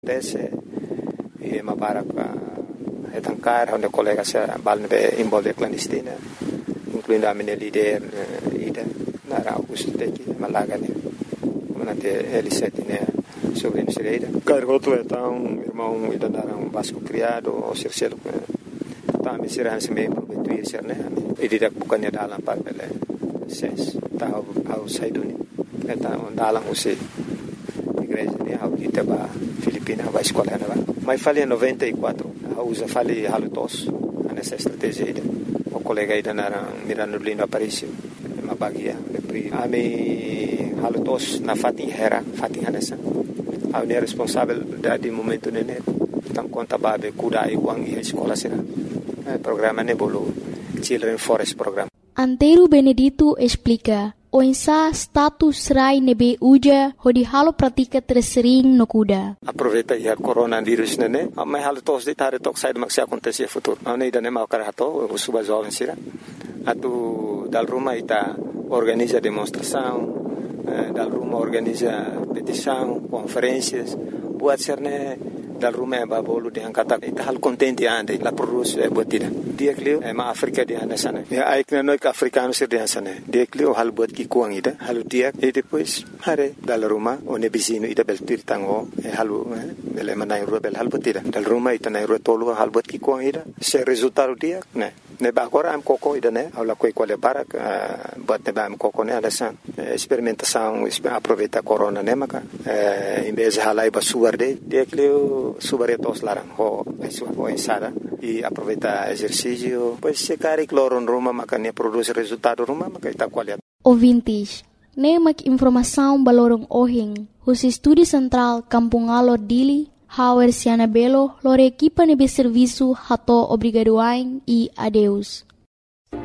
Desse e mabarak etangkar onde colegas balne involve clandestina, incluindo a minha líder ida na Augusto Teki Malagane, manante L7 né sobre Nicereira. Cargoto então irmão ida na Vasco criado o Circelo tá me será se me prometuir ser né e diria bukannya dalam papel ses tahu au saiduni eta dalam usi igreja né au kita ba Filipina vai escola né mas falei 94 usa falei halutos nessa estratégia ida o colega ida na Mirano Lindo Aparício uma bagia ami halutos na Fatih Hanessa au ne responsável de momento né tam conta babe kuda iwang i escola sira programa Nebolo Children Forest Program. Antero Benedito explica o insa status rai nebe uja hodi halo pratika tersering no kuda. Aproveita ia coronavírus nene, mas halo tos de tare tok sai maksi acontecer futuro. Não ida nem mau karato, o suba jovem sira. Atu dal rumah ita organiza demonstração, dal rumah organiza petição, conferências, buat serne dal rumah babolo de angkata ita hal contente ande la produz buatida dia klio ma Afrika di ana sana ya aikna noi africano sir di sana dia klio hal buat ki kuang ida hal dia e depois hare dal rumah one bisino ida bel tir tango halu bele manai ro bel hal buatida dal rumah ita nai ro tolu hal buat ki kuang ida se resultado dia ne ba agora am koko ida ne aula koi quale barak buat ne ba am koko ne alasan experimentação aproveita corona ne maka em vez halai ba suarde dia klio subaretos larang ho ensada e aproveita exercício pois se cari cloron Roma maka ne produz resultado Roma maka ita qualidade. Ouvintes, ne mak informação balorong ohing hus estúdio central Kampung Alor Dili Hauer Siana Belo lore equipa nebe serviço hato obrigadoain e adeus.